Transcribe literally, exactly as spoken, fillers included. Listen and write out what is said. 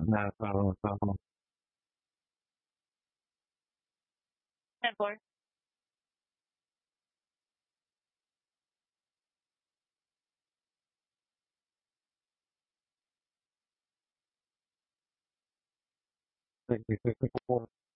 No problem, no problem. ten four. Sixty, sixty-four.